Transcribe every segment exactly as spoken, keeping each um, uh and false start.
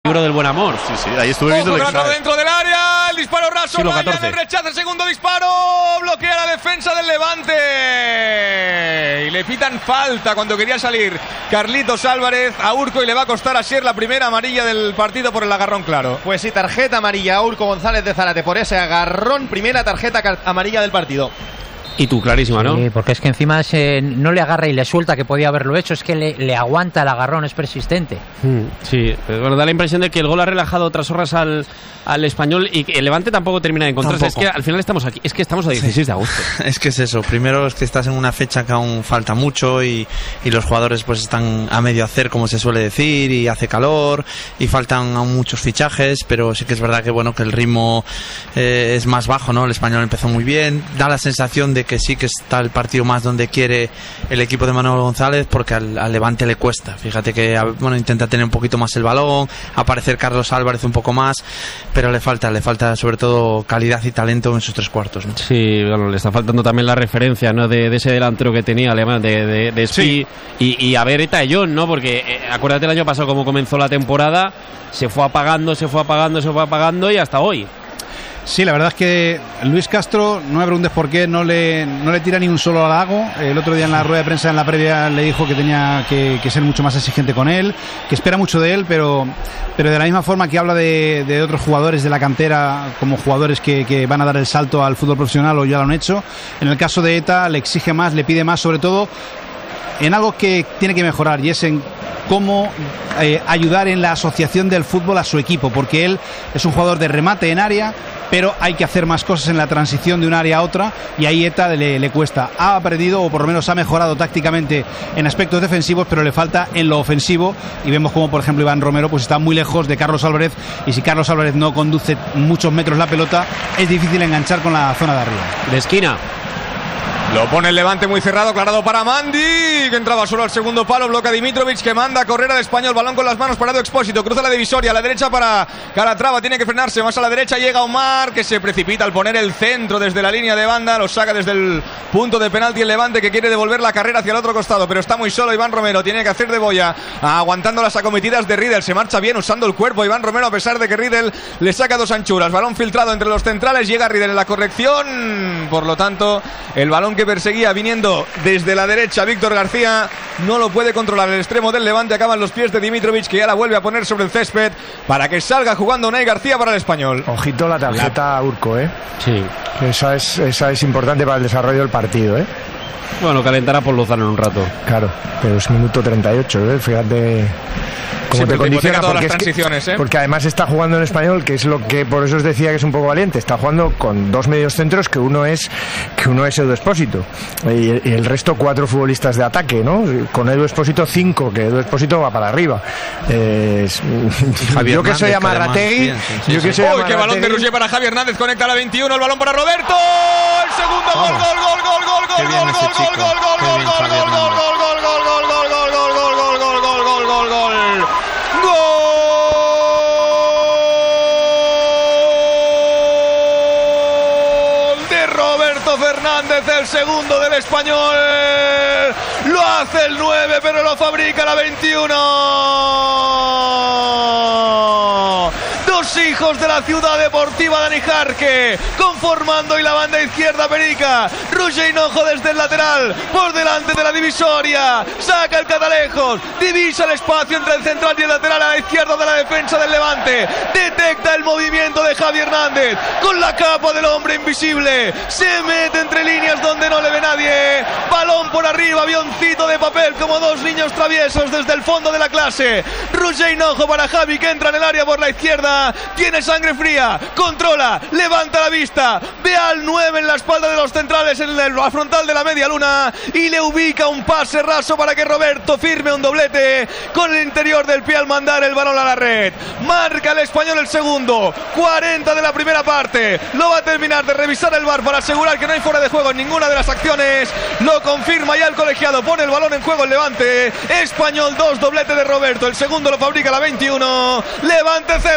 libro del buen amor. Sí, sí, ahí estuve viendo el examen. Dentro del área, el disparo raso, Siglo Ryan, catorce. el rechazo, el segundo disparo, bloquea la defensa del Levante y le pitan falta cuando quería salir Carlitos Álvarez a Urco y le va a costar a Sier la primera amarilla del partido por el agarrón claro. Pues sí, tarjeta amarilla a Urco González de Zárate por ese agarrón, primera tarjeta amarilla del partido. Y tú, clarísima, ¿no? Sí, porque es que encima se, no le agarra y le suelta, que podía haberlo hecho, es que le, le aguanta el agarrón, es persistente. Sí, pero bueno, da la impresión de que el gol ha relajado otras horas al, al Español y que el Levante tampoco termina de encontrarse. Tampoco. Es que al final estamos aquí, es que estamos a dieciséis de agosto. Es que es eso, primero es que estás en una fecha que aún falta mucho y, y los jugadores pues están a medio hacer, como se suele decir, y hace calor y faltan aún muchos fichajes, pero sí que es verdad que bueno, que el ritmo eh, es más bajo, ¿no? El Español empezó muy bien, da la sensación de que sí que está el partido más donde quiere el equipo de Manuel González, porque al, al Levante le cuesta. Fíjate que bueno, intenta tener un poquito más el balón, aparecer Carlos Álvarez un poco más, pero le falta, le falta sobre todo calidad y talento en sus tres cuartos, ¿no? Sí, bueno, le está faltando también la referencia, ¿no? De, de ese delantero que tenía alemán, de, de, de Spi, sí. y, y a ver Eta John, ¿no? Porque eh, acuérdate el año pasado cómo comenzó la temporada, se fue apagando, se fue apagando, se fue apagando y hasta hoy. Sí, la verdad es que Luis Castro, no me preguntes por qué, no le, no le tira ni un solo halago. El otro día en la rueda de prensa, en la previa, le dijo que tenía que, que ser mucho más exigente con él, que espera mucho de él, pero, pero de la misma forma que habla de, de otros jugadores de la cantera como jugadores que, que van a dar el salto al fútbol profesional o ya lo han hecho. En el caso de Eta le exige más, le pide más, sobre todo en algo que tiene que mejorar, y es en cómo eh, ayudar en la asociación del fútbol a su equipo, porque él es un jugador de remate en área, pero hay que hacer más cosas en la transición de un área a otra, y ahí Eta le, le cuesta. Ha aprendido, o por lo menos ha mejorado tácticamente en aspectos defensivos, pero le falta en lo ofensivo, y vemos como por ejemplo Iván Romero pues está muy lejos de Carlos Álvarez, y si Carlos Álvarez no conduce muchos metros la pelota, es difícil enganchar con la zona de arriba. De esquina. Lo pone el Levante muy cerrado, aclarado para Mandi, que entraba solo al segundo palo, bloquea Dimitrovic, que manda a correr al Español, balón con las manos, parado Expósito, cruza la divisoria, a la derecha para Calatrava, tiene que frenarse, más a la derecha llega Omar, que se precipita al poner el centro desde la línea de banda, lo saca desde el punto de penalti el Levante, que quiere devolver la carrera hacia el otro costado, pero está muy solo Iván Romero, tiene que hacer de boya, aguantando las acometidas de Riedel, se marcha bien usando el cuerpo Iván Romero, a pesar de que Riedel le saca dos anchuras, balón filtrado entre los centrales, llega Riedel en la corrección, por lo tanto, el balón que perseguía viniendo desde la derecha Víctor García no lo puede controlar, el extremo del Levante acaba en los pies de Dimitrovic, que ya la vuelve a poner sobre el césped para que salga jugando Unai García para el Español. Ojito la tarjeta a Urco, ¿eh? Sí. Esa es, esa es importante para el desarrollo del partido, ¿eh? Bueno, calentará por Lozano en un rato. Claro, pero es minuto treinta y ocho, ¿eh? Fíjate cómo te condiciona, todas porque, las transiciones, que, ¿eh? porque además está jugando en Español, que es lo que por eso os decía que es un poco valiente. Está jugando con dos medios centros, que uno es que uno es Edu Expósito y, y el resto cuatro futbolistas de ataque, ¿no? Con Edu Expósito cinco, que Edu Expósito va para arriba. Eh, es, yo que soy Amarrategui, yo que soy Uy, qué balón de Roger para Javi Hernández, conecta la veintiuno, el balón para Roberto, el segundo gol, gol, gol, gol, gol, gol, gol, gol, gol, gol, gol, gol, gol, gol, gol, gol, gol, Fernández, el segundo del Español, lo hace el nueve, pero lo fabrica la veintiuno. Dos hijos de la ciudad deportiva de Anijarque, conformando y la banda izquierda Perica. Roger Hinojo desde el lateral, por delante de la divisoria, saca el catalejos, divisa el espacio entre el central y el lateral a la izquierda de la defensa del Levante, detecta el movimiento de Javi Hernández, con la capa del hombre invisible, se mete entre líneas donde no le ve nadie, balón por arriba, avioncito de papel como dos niños traviesos desde el fondo de la clase. Roger Hinojo para Javi, que entra en el área por la izquierda, tiene sangre fría, controla, levanta la vista, ve al nueve en la espalda de los centrales en la frontal de la media luna y le ubica un pase raso para que Roberto firme un doblete con el interior del pie al mandar el balón a la red. Marca el Español el segundo, cuarenta de la primera parte, lo va a terminar de revisar el V A R para asegurar que no hay fuera de juego en ninguna de las acciones, lo confirma ya el colegiado, pone el balón en juego el Levante. Español dos, doblete de Roberto, el segundo lo fabrica la veintiuno, Levante cero. Madre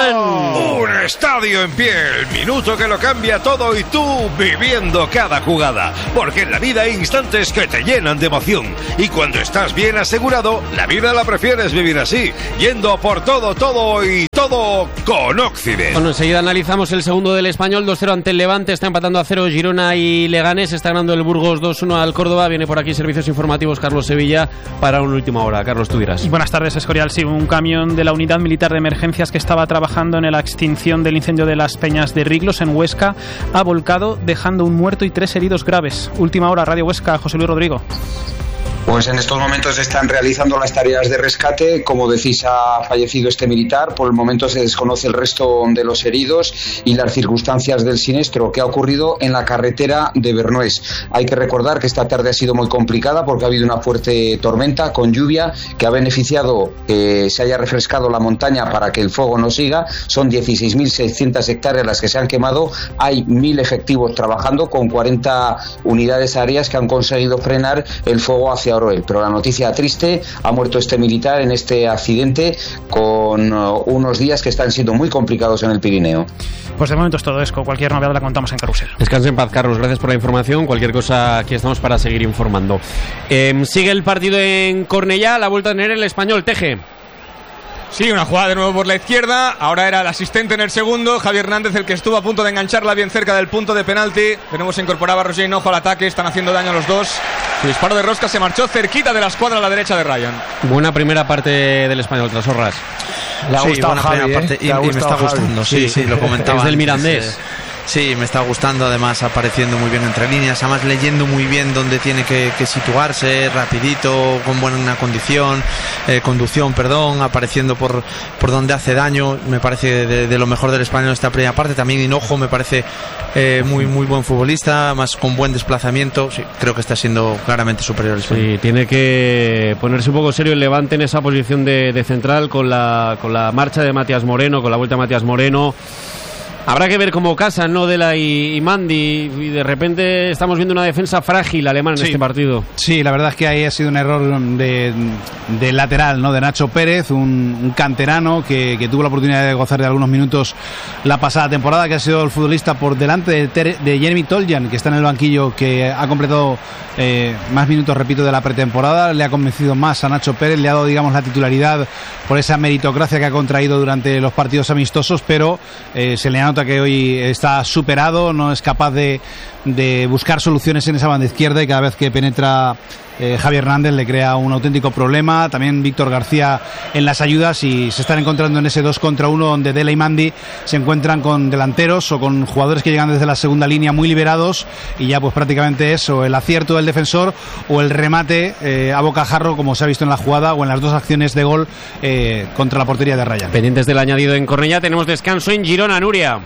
Román. Un estadio en pie, el minuto que lo cambia todo y tú viviendo cada jugada. Porque en la vida hay instantes que te llenan de emoción. Y cuando estás bien asegurado, la vida la prefieres vivir así, yendo por todo, todo y todo con Occident. Bueno, enseguida analizamos el segundo del Español, dos cero ante el Levante, está empatando a cero Girona y Leganés, está ganando el Burgos dos uno al Córdoba. Viene por aquí servicios informativos Carlos Sevilla para una última hora. Carlos, tú dirás. Buenas tardes, Escorial. Sí, un camión de la Unidad Militar de Emergencias que estaba trabajando en la extinción del incendio de las Peñas de Riglos en Huesca ha volcado, dejando un muerto y tres heridos graves. Última hora, Radio Huesca, José Luis Rodrigo. Pues en estos momentos se están realizando las tareas de rescate. Como decís, ha fallecido este militar. Por el momento se desconoce el resto de los heridos y las circunstancias del siniestro que ha ocurrido en la carretera de Bernués. Hay que recordar que esta tarde ha sido muy complicada porque ha habido una fuerte tormenta con lluvia que ha beneficiado que se haya refrescado la montaña para que el fuego no siga. Son dieciséis mil seiscientas hectáreas las que se han quemado. Hay mil efectivos trabajando con cuarenta unidades aéreas que han conseguido frenar el fuego hacia Oroel. Pero la noticia triste, ha muerto este militar en este accidente con uh, unos días que están siendo muy complicados en el Pirineo. Pues de momento es todo, Esco. Cualquier novedad la contamos en Carrusel. Descanse en paz, Carlos. Gracias por la información. Cualquier cosa, aquí estamos para seguir informando. Eh, sigue el partido en Cornellá, la vuelta a tener el Español. Teje. Sí, una jugada de nuevo por la izquierda. Ahora era el asistente en el segundo, Javier Hernández, el que estuvo a punto de engancharla bien cerca del punto de penalti. De nuevo se incorporaba Roger Hinojo al ataque. Están haciendo daño los dos. Su disparo de rosca se marchó cerquita de la escuadra a la derecha de Ryan. Buena primera parte del Español, Trasorras. Le ha gustado sí, Javi, parte, ¿eh? y, y me está Javi. gustando. Sí, sí, sí, lo comentaba. Es del Mirandés. Eh, Sí, me está gustando, además apareciendo muy bien entre líneas, además leyendo muy bien dónde tiene que, que situarse, rapidito, con buena condición, eh, conducción, perdón, apareciendo por, por donde hace daño. Me parece de, de lo mejor del Español esta primera parte. También Hinojo me parece eh, muy muy buen futbolista, más con buen desplazamiento. Sí, creo que está siendo claramente superior al Español. Sí, tiene que ponerse un poco serio el Levante en esa posición de, de central con la, con la marcha de Matías Moreno, con la vuelta de Matías Moreno. Habrá que ver cómo casan, ¿no? Dela y, y Mandy, y de repente estamos viendo una defensa frágil alemana en sí. este partido. Sí, la verdad es que ahí ha sido un error de, de lateral, ¿no? De Nacho Pérez, un, un canterano que, que tuvo la oportunidad de gozar de algunos minutos la pasada temporada, que ha sido el futbolista por delante de, Ter, de Jeremy Toljan, que está en el banquillo, que ha completado eh, más minutos, repito, de la pretemporada. Le ha convencido más a Nacho Pérez, le ha dado, digamos, la titularidad por esa meritocracia que ha contraído durante los partidos amistosos, pero eh, se le nota que hoy está superado, no es capaz de, de buscar soluciones en esa banda izquierda, y cada vez que penetra eh, Javier Hernández le crea un auténtico problema. También Víctor García en las ayudas, y se están encontrando en ese dos contra uno donde Dela y Mandy se encuentran con delanteros o con jugadores que llegan desde la segunda línea muy liberados, y ya pues prácticamente es o el acierto del defensor o el remate eh, a bocajarro, como se ha visto en la jugada o en las dos acciones de gol eh, contra la portería de Ryan. Pendientes del añadido en Cornellá, tenemos descanso en Girona, Nuria.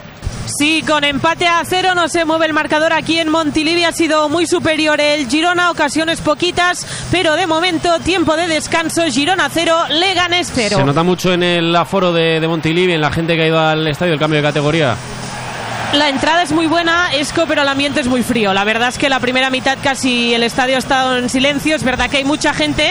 Sí, con empate a cero no se mueve el marcador aquí en Montilivi. Ha sido muy superior el Girona, ocasiones poquitas, pero de momento tiempo de descanso. Girona cero, Leganés cero. Se nota mucho en el aforo de, de Montilivi, en la gente que ha ido al estadio, el cambio de categoría. La entrada es muy buena, Esco, pero el ambiente es muy frío. La verdad es que la primera mitad casi el estadio ha estado en silencio. Es verdad que hay mucha gente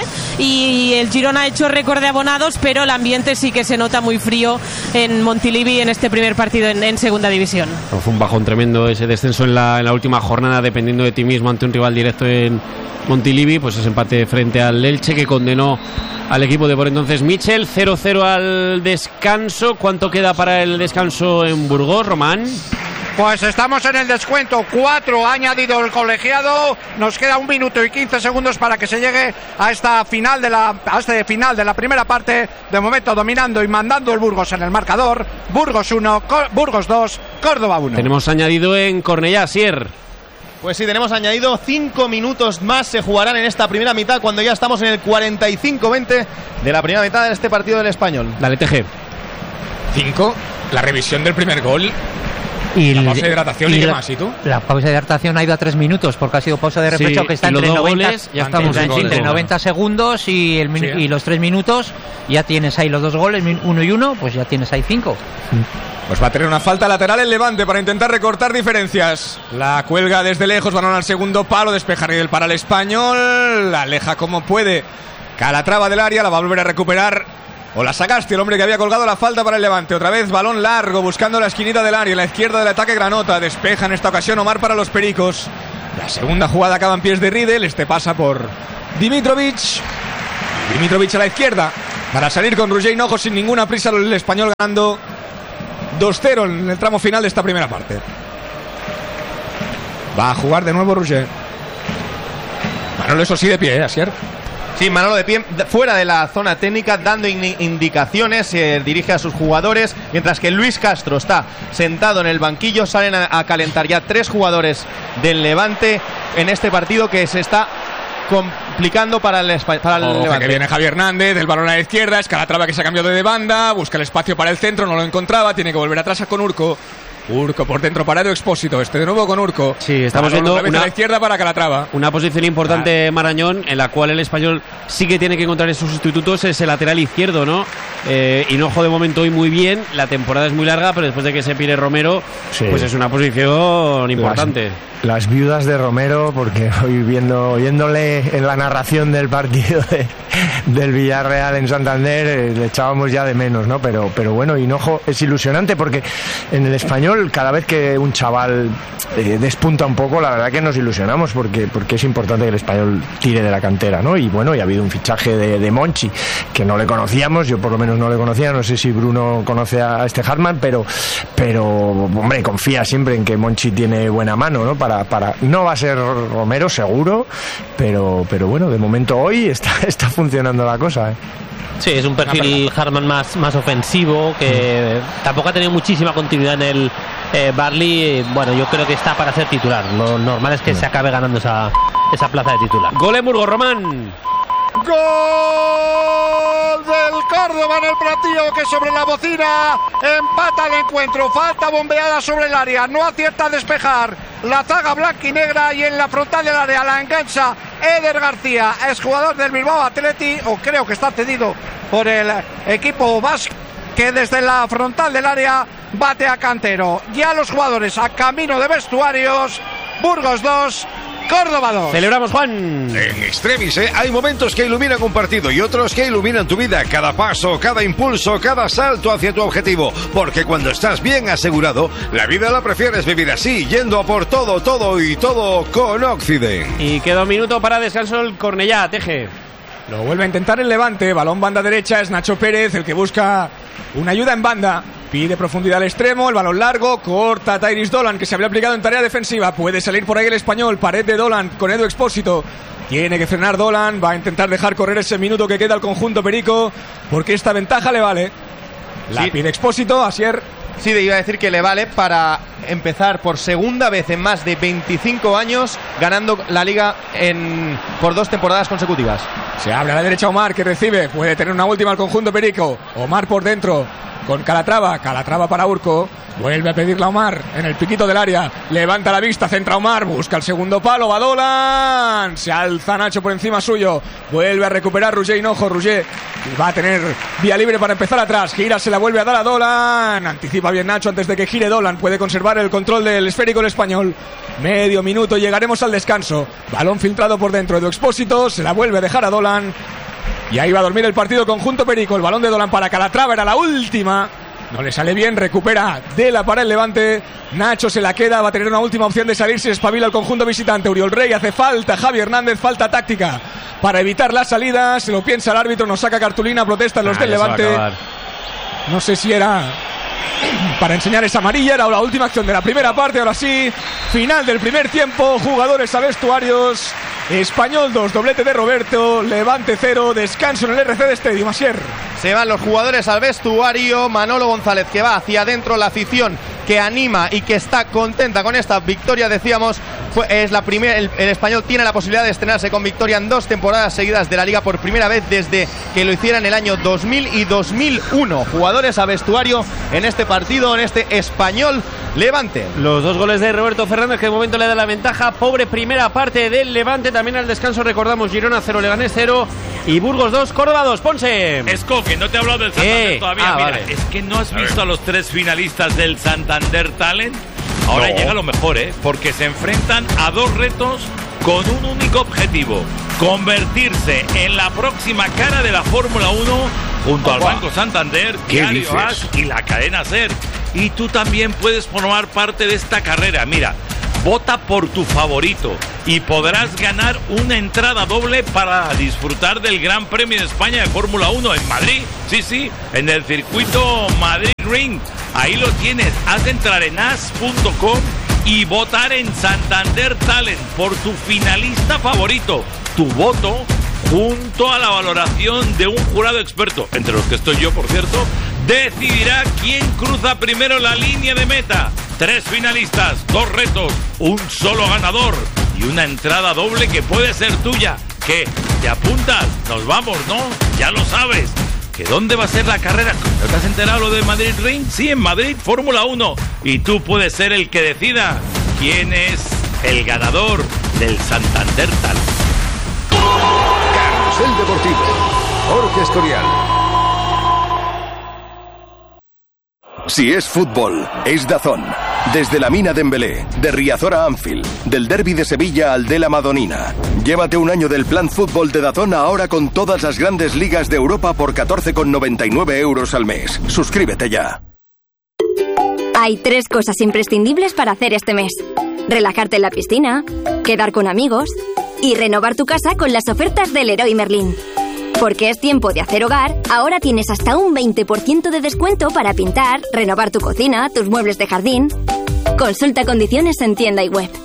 y el Girona ha hecho récord de abonados, pero el ambiente sí que se nota muy frío en Montilivi en este primer partido en, en segunda división. Fue un bajón tremendo ese descenso en la, en la última jornada, dependiendo de ti mismo ante un rival directo en Montilivi. Pues ese empate frente al Elche que condenó al equipo de por entonces Michel. Cero cero al descanso. ¿Cuánto queda para el descanso en Burgos, Román? Pues estamos en el descuento, cuatro ha añadido el colegiado, nos queda un minuto y quince segundos para que se llegue a esta final de la, a este final de la primera parte. De momento dominando y mandando el Burgos en el marcador. Burgos uno, Burgos dos, Córdoba uno. Tenemos añadido en Cornellá, Sier. Pues sí, tenemos añadido cinco minutos más, se jugarán en esta primera mitad cuando ya estamos en el cuarenta y cinco veinte de la primera mitad de este partido del Español. Dale, T G. cinco, la revisión del primer gol. Y la pausa de hidratación y, y qué la, más, ¿y tú? La pausa de hidratación ha ido a tres minutos porque ha sido pausa de refresco, sí, que está entre noventa, goles, ya estamos entre, entre noventa segundos y, el, sí, y los tres minutos. Ya tienes ahí los dos goles, uno y uno, pues ya tienes ahí cinco. Pues va a tener una falta lateral el Levante para intentar recortar diferencias. La cuelga desde lejos, balón al segundo palo, despeja Riedel para el Español, la aleja como puede Calatrava del área, la va a volver a recuperar O la Sagasti, el hombre que había colgado la falta para el Levante. Otra vez balón largo, buscando la esquinita del área, la izquierda del ataque Granota. Despeja en esta ocasión Omar para los Pericos. La segunda jugada acaba en pies de Riedel. Este pasa por Dimitrovic. Dimitrovic a la izquierda para salir con Roger Hinojo sin ninguna prisa. El español ganando dos cero en el tramo final de esta primera parte. Va a jugar de nuevo Roger. Manolo, eso sí de pie, ¿eh, Asier? Sí, Manolo de pie, fuera de la zona técnica, dando in- indicaciones, se eh, dirige a sus jugadores, mientras que Luis Castro está sentado en el banquillo. Salen a, a calentar ya tres jugadores del Levante en este partido que se está complicando para el, para el Ojo, Levante. Que viene Javier Hernández, el balón a la izquierda, es Calatrava que se ha cambiado de banda, busca el espacio para el centro, no lo encontraba, tiene que volver atrás con Urco. Urco por dentro para Edu Expósito, este de nuevo con Urco. Sí, estamos Balón viendo otra vez una, a la izquierda para Calatrava. Una posición importante, Marañón, en la cual el español sí que tiene que encontrar en sus sustitutos, es el lateral izquierdo, ¿no? Eh, Hinojo de momento hoy muy bien, la temporada es muy larga, pero después de que se pire Romero, sí, pues es una posición importante. Las, las viudas de Romero, porque hoy viendo, oyéndole en la narración del partido de, del Villarreal en Santander, eh, le echábamos ya de menos, ¿no? Pero, pero bueno, Hinojo es ilusionante porque en el español, cada vez que un chaval eh, despunta un poco, la verdad que nos ilusionamos porque, porque es importante que el español tire de la cantera, ¿no? Y bueno, y ha habido un fichaje de, de Monchi, que no le conocíamos, yo por lo menos no le conocía, no sé si Bruno conoce a este Hartmann, pero, pero hombre, confía siempre en que Monchi tiene buena mano, ¿no? Para, para, no va a ser Romero, seguro, pero, pero bueno, de momento hoy está, está funcionando la cosa, ¿eh? Sí, es un perfil Hartmann más, más ofensivo, que tampoco ha tenido muchísima continuidad en el eh, Barley. Bueno, yo creo que está para ser titular. Lo normal es que se acabe ganando esa, esa plaza de titular. Gol en Burgos, Román. Gol del Córdoba en el platillo, que sobre la bocina empata el encuentro. Falta bombeada sobre el área, no acierta a despejar la zaga blanquinegra, y en la frontal del área la engancha Eder García, es jugador del Bilbao Athletic, o creo que está cedido por el equipo vasco, que desde la frontal del área bate a Cantero. Ya los jugadores a camino de vestuarios. Burgos dos, Córdoba dos. Celebramos, Juan. En extremis, ¿eh? Hay momentos que iluminan un partido y otros que iluminan tu vida. Cada paso, cada impulso, cada salto hacia tu objetivo. Porque cuando estás bien asegurado, la vida la prefieres vivir así, yendo a por todo, todo y todo con Occident. Y queda un minuto para descanso el Cornellá, Teje. Lo vuelve a intentar el Levante, balón banda derecha, es Nacho Pérez el que busca una ayuda en banda. Pide profundidad al extremo, el balón largo, corta Tyrese Dolan, que se había aplicado en tarea defensiva. Puede salir por ahí el español, pared de Dolan con Edu Expósito. Tiene que frenar Dolan, va a intentar dejar correr ese minuto que queda al conjunto perico, porque esta ventaja le vale. La sí. Pide Expósito, Asier. Sí, te iba a decir que le vale para empezar por segunda vez en más de veinticinco años ganando la Liga en, por dos temporadas consecutivas. Se abre a la derecha Omar, que recibe, puede tener una última al conjunto perico. Omar por dentro con Calatrava, Calatrava para Urco, vuelve a pedirle a Omar en el piquito del área, levanta la vista, centra Omar, busca el segundo palo, va Dolan, se alza Nacho por encima suyo, vuelve a recuperar Roger Hinojo, Roger va a tener vía libre para empezar atrás, gira, se la vuelve a dar a Dolan, anticipa bien Nacho antes de que gire Dolan, puede conservar el control del esférico el español. Medio minuto, llegaremos al descanso, balón filtrado por dentro, Edu Expósito, se la vuelve a dejar a Dolan. Y ahí va a dormir el partido conjunto perico. El balón de Dolan para Calatrava, era la última. No le sale bien, recupera de la para el Levante. Nacho se la queda, va a tener una última opción de salirse. Espabila el conjunto visitante. Uriol Rey hace falta. Javi Hernández, falta táctica para evitar la salida. Se lo piensa el árbitro, nos saca cartulina, protestan los ah, del Levante. No sé si era para enseñar esa amarilla, era la última acción de la primera parte. Ahora sí, final del primer tiempo. Jugadores a vestuarios. Español dos, doblete de Roberto, Levante cero, descanso en el R C D Stadium. Asier. Se van los jugadores al vestuario. Manolo González, que va hacia adentro, la afición que anima y que está contenta con esta victoria, decíamos, fue, es la primera, el, el español tiene la posibilidad de estrenarse con victoria en dos temporadas seguidas de la Liga por primera vez desde que lo hiciera en el año dos mil y dos mil uno. Jugadores a vestuario en este partido, en este Español Levante. Los dos goles de Roberto Fernández, que de momento le da la ventaja. Pobre primera parte del Levante. También al descanso recordamos Girona cero, Leganés cero y Burgos dos, Córdoba dos. Ponce. Esco, que no te he hablado del Santander eh, todavía. Ah, Mira, vale. es que no has a visto ver. a los tres finalistas del Santander Talent. Ahora no. llega lo mejor, ¿eh? Porque se enfrentan a dos retos con un único objetivo: convertirse en la próxima cara de la Fórmula uno junto al Opa. Banco Santander, ¿Qué Diario dices? As y la cadena SER. Y tú también puedes formar parte de esta carrera. Mira, vota por tu favorito y podrás ganar una entrada doble para disfrutar del Gran Premio de España de Fórmula uno en Madrid. Sí, sí, en el circuito Madrid Ring. Ahí lo tienes. Haz de entrar en as punto com y votar en Santander Talent por tu finalista favorito. Tu voto, junto a la valoración de un jurado experto, entre los que estoy yo, por cierto, decidirá quién cruza primero la línea de meta. Tres finalistas, dos retos, un solo ganador y una entrada doble que puede ser tuya. ¿Qué? ¿Te apuntas? Nos vamos, ¿no? Ya lo sabes. ¿Que dónde va a ser la carrera? ¿No te has enterado lo de Madrid Ring? Sí, en Madrid, Fórmula uno. Y tú puedes ser el que decida quién es el ganador del Santander Talent. Carrusel Deportivo. Jorge Escorial. Si es fútbol, es DAZN. Desde la Mina Dembélé, de Riazor a Anfield, del Derby de Sevilla al de la Madonina. Llévate un año del plan fútbol de DAZN ahora con todas las grandes ligas de Europa por catorce con noventa y nueve euros al mes. Suscríbete ya. Hay tres cosas imprescindibles para hacer este mes: relajarte en la piscina, quedar con amigos y renovar tu casa con las ofertas del Leroy Merlin. Porque es tiempo de hacer hogar, ahora tienes hasta un veinte por ciento de descuento para pintar, renovar tu cocina, tus muebles de jardín. Consulta condiciones en tienda y web.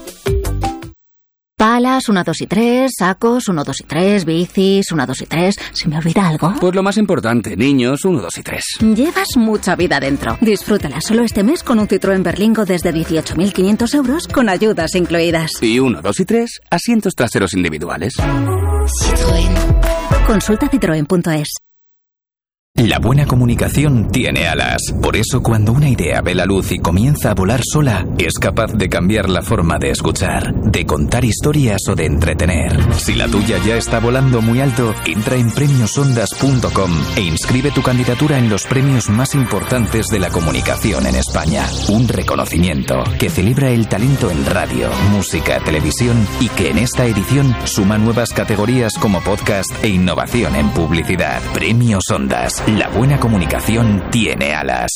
Palas, una, dos y tres, sacos, uno, dos y tres, bicis, una, dos y tres. ¿Se me olvida algo? Pues lo más importante, niños, uno, dos y tres. Llevas mucha vida dentro. Disfrútala solo este mes con un Citroën Berlingo desde dieciocho mil quinientos euros con ayudas incluidas. Y uno, dos y tres, asientos traseros individuales. Citroën. Consulta citroen punto es. La buena comunicación tiene alas. Por eso, cuando una idea ve la luz y comienza a volar sola, es capaz de cambiar la forma de escuchar, de contar historias o de entretener. Si la tuya ya está volando muy alto, entra en premios ondas punto com e inscribe tu candidatura en los premios más importantes de la comunicación en España. Un reconocimiento que celebra el talento en radio, música, televisión y que en esta edición suma nuevas categorías como podcast e innovación en publicidad. Premios Ondas. La buena comunicación tiene alas.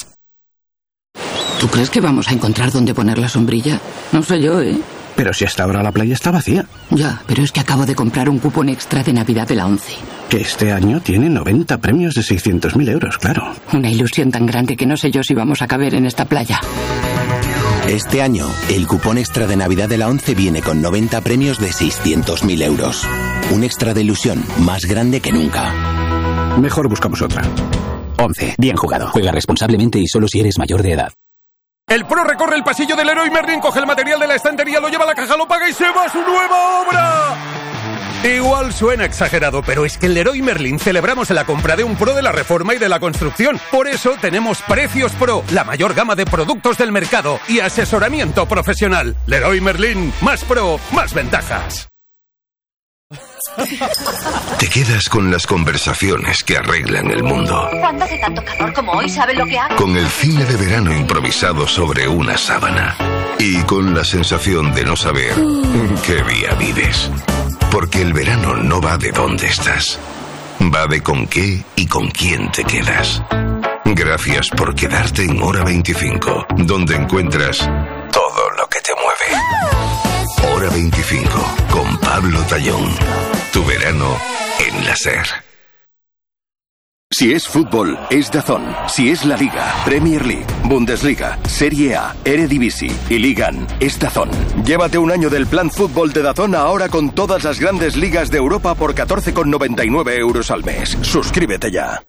¿Tú crees que vamos a encontrar dónde poner la sombrilla? No sé yo, ¿eh? Pero si hasta ahora la playa está vacía. Ya, pero es que acabo de comprar un cupón extra de Navidad de la ONCE. Que este año tiene noventa premios de seiscientos mil euros, claro. Una ilusión tan grande que no sé yo si vamos a caber en esta playa. Este año, el cupón extra de Navidad de la ONCE viene con noventa premios de seiscientos mil euros. Un extra de ilusión más grande que nunca. Mejor buscamos otra. once. Bien jugado. Juega responsablemente y solo si eres mayor de edad. El pro recorre el pasillo del Leroy Merlin, coge el material de la estantería, lo lleva a la caja, lo paga y se va a su nueva obra. Igual suena exagerado, pero es que en Leroy Merlin celebramos la compra de un pro de la reforma y de la construcción. Por eso tenemos Precios Pro, la mayor gama de productos del mercado y asesoramiento profesional. Leroy Merlin, más pro, más ventajas. Te quedas con las conversaciones que arreglan el mundo. Cuando hace tanto calor como hoy, ¿sabe lo que hago? Con el cine de verano improvisado sobre una sábana. Y con la sensación de no saber en qué día vives. Porque el verano no va de dónde estás. Va de con qué y con quién te quedas. Gracias por quedarte en Hora veinticinco, donde encuentras todo lo que te mueve. Hora veinticinco, con Pablo Tallón. Tu verano en la SER. Si es fútbol, es DAZN. Si es la Liga, Premier League, Bundesliga, Serie A, Eredivisie y Ligan, es DAZN. Llévate un año del plan fútbol de DAZN ahora con todas las grandes ligas de Europa por catorce con noventa y nueve euros al mes. Suscríbete ya.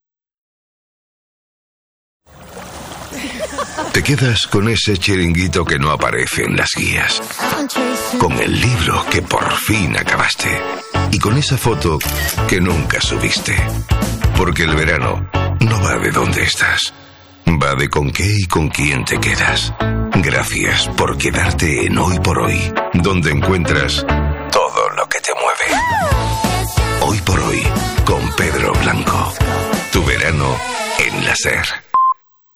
Te quedas con ese chiringuito que no aparece en las guías. Con el libro que por fin acabaste. Y con esa foto que nunca subiste. Porque el verano no va de dónde estás. Va de con qué y con quién te quedas. Gracias por quedarte en Hoy por Hoy, donde encuentras todo lo que te mueve. Hoy por Hoy, con Pedro Blanco. Tu verano en la SER.